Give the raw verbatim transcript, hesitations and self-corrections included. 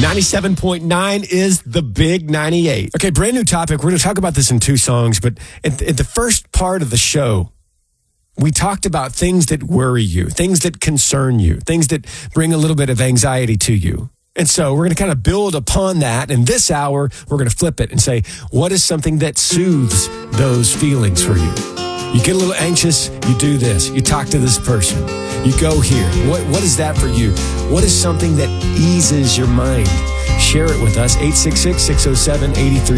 ninety-seven point nine is the big ninety-eight. Okay, brand new topic. We're going to talk about this in two songs, but at the, at the first part of the show, we talked about things that worry you, things that concern you, things that bring a little bit of anxiety to you. And so we're going to kind of build upon that. And this hour, we're going to flip it and say, what is something that soothes those feelings for you? You get a little anxious, you do this. You talk to this person. You go here. What What is that for you? What is something that eases your mind? Share it with us, eight six six, six oh seven, eight three